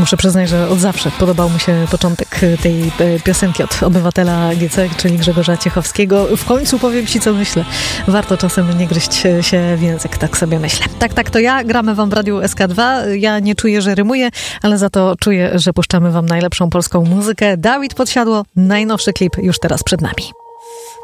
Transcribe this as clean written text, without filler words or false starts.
Muszę przyznać, że od zawsze podobał mi się początek tej piosenki od obywatela GC, czyli Grzegorza Ciechowskiego. W końcu powiem ci, co myślę. Warto czasem nie gryźć się w język, tak sobie myślę. Tak, to ja. Gramy wam w Radiu SK2. Ja nie czuję, że rymuję, ale za to czuję, że puszczamy wam najlepszą polską muzykę. Dawid Podsiadło, najnowszy klip już teraz przed nami.